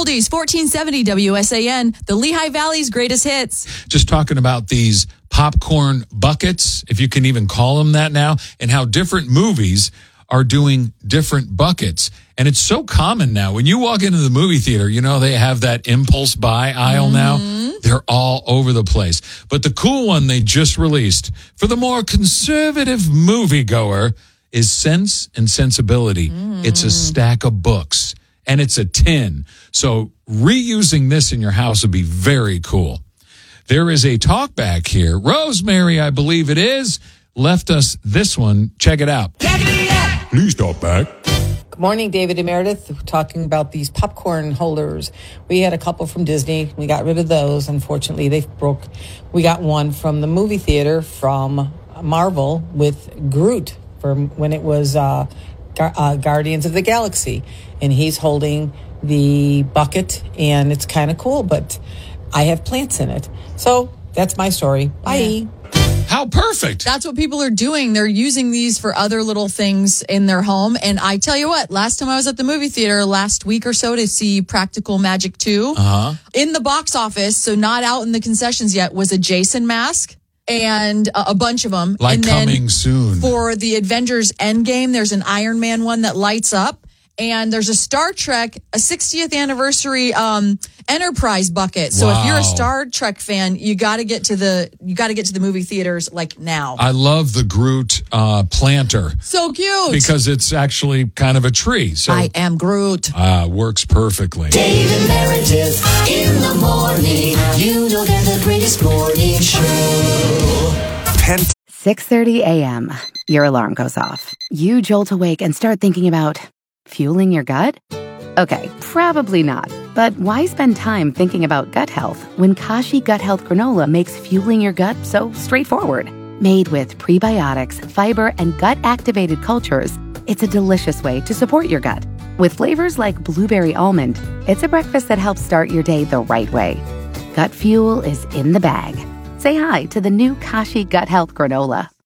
Oldies, 1470 WSAN, the Lehigh Valley's greatest hits. Just talking about these popcorn buckets, if you can even call them that now, and how different movies are doing different buckets. And it's so common now. When you walk into the movie theater, you know, they have that impulse buy aisle now. They're all over the place. But the cool one they just released for the more conservative moviegoer is Sense and Sensibility. It's a stack of books, and it's a tin. So reusing this in your house would be very cool. There is a talk back here. Rosemary, I believe it is, left us this one. Check it out. Please talk back. Good morning, David and Meredith. Talking about these popcorn holders. We had a couple from Disney. We got rid of those. Unfortunately, they broke. We got one from the movie theater from Marvel with Groot from when it was Guardians of the Galaxy. And he's holding the bucket, and it's kind of cool, but I have plants in it. So that's my story. Bye. Yeah. How perfect. That's what people are doing. They're using these for other little things in their home. And I tell you what, last time I was at the movie theater last week or so to see Practical Magic 2, in the box office, so not out in the concessions yet, was a Jason mask and a bunch of them. Like and coming soon. For the Avengers Endgame, there's an Iron Man one that lights up. And there's a Star Trek, a 60th anniversary Enterprise bucket. So if you're a Star Trek fan, you got to get to the movie theaters like now. I love the Groot planter. So cute. Because it's actually kind of a tree. So I am Groot. Works perfectly. Dave and Meredith in the morning. You know they're the greatest morning show. 6:30 a.m. Your alarm goes off. You jolt awake and start thinking about fueling your gut? Okay, probably not. But why spend time thinking about gut health when Kashi Gut Health Granola makes fueling your gut so straightforward? Made with prebiotics, fiber, and gut-activated cultures, it's a delicious way to support your gut. With flavors like blueberry almond, it's a breakfast that helps start your day the right way. Gut fuel is in the bag. Say hi to the new Kashi Gut Health Granola.